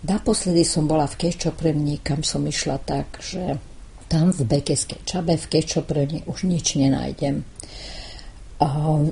Naposledy som bola v Kečopremni, kam som išla tak, že tam v Bekeskej Čabe, v Kečopremni už nič nenájdem. A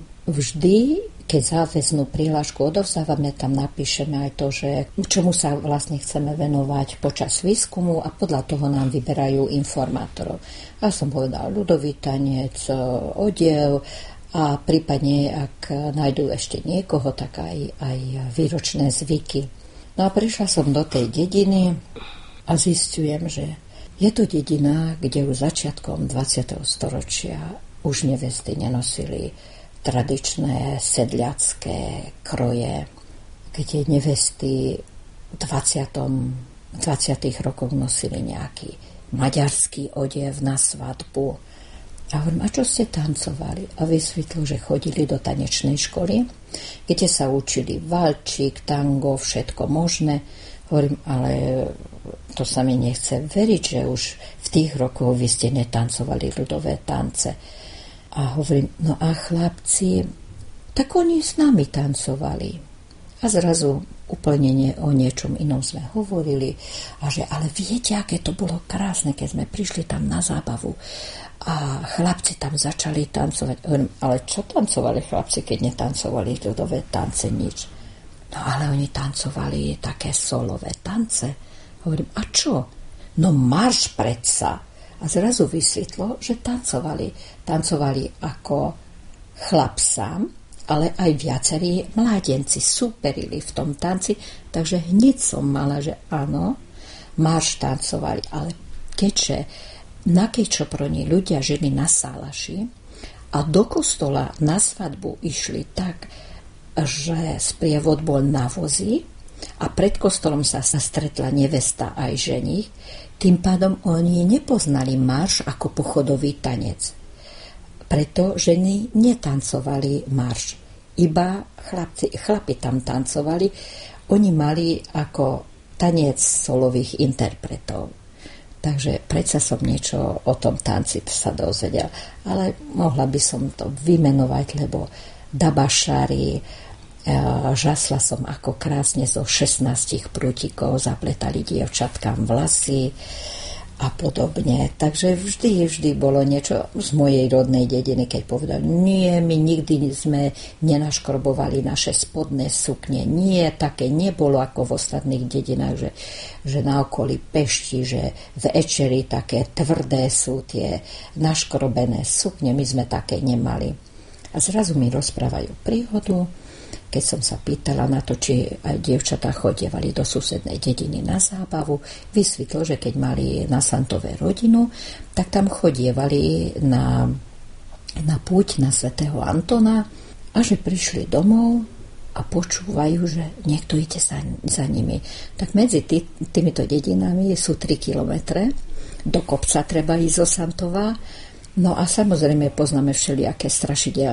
vždy, keď záväznú prihlášku odovzdávame, tam napíšeme aj to, že čomu sa vlastne chceme venovať počas výskumu a podľa toho nám vyberajú informátorov. A som povedala ľudový tanec, odev a prípadne, ak nájdú ešte niekoho, tak aj výročné zvyky. No a prišla som do tej dediny a zistujem, že je to dedina, kde už začiatkom 20. storočia už nevesty nenosili tradičné sedliacké kroje, kde nevesty v 20. rokoch nosili nejaký maďarský odev na svadbu. A hovorím, a čo ste tancovali? A vysvetlil, že chodili do tanečnej školy, kde sa učili valčík, tango, všetko možné. Hovorím, ale to sa mi nechce veriť, že už v tých rokoch vy ste netancovali ľudové tance. A hovorím, no a chlapci, tak oni s nami tancovali. A zrazu úplne o niečom inom sme hovorili. A že, ale viete, aké to bolo krásne, keď sme prišli tam na zábavu. A chlapci tam začali tancovať. Hovorím, ale čo tancovali chlapci, keď netancovali ľudové tance? Nič. No ale oni tancovali také solové tance. Hovorím, a čo? No marš predsa. A zrazu vysvetlo, že tancovali ako chlap sám, ale aj viacerí mládenci súperili v tom tanci, takže hneď som mala, že áno, marš tancovali, ale keďže na Kečoproni ľudia žili na Sálaši a do kostola na svadbu išli tak, že sprievod bol na vozi a pred kostolom sa stretla nevesta aj ženích, tým pádom oni nepoznali marš ako pochodový tanec. Preto ženy netancovali marš. Iba chlapi tam tancovali. Oni mali ako tanec solových interpretov. Takže predsa som niečo o tom tanci sa dozvedela. Ale mohla by som to vymenovať, lebo dabašári, žasla som, ako krásne zo 16 prútikov zapletali dievčatkám vlasy a podobne. Takže vždy bolo niečo z mojej rodnej dediny, keď povedali, nie, my nikdy sme nenaškrobovali naše spodné sukne. Nie, také nebolo ako v ostatných dedinách, že na okolí Pešti, že v Ečeri také tvrdé sú tie naškrobené sukne, my sme také nemali. A zrazu mi rozprávajú príhodu, keď som sa pýtala na to, či aj dievčatá chodievali do susednej dediny na zábavu, vysvetlo, že keď mali na Santové rodinu, tak tam chodievali na púť na svätého Antona a že prišli domov a počúvajú, že niekto ide za nimi. Tak medzi týmito dedinami sú 3 kilometre, do kopca treba ísť zo Santova. No a samozrejme poznáme všelijaké strašidelné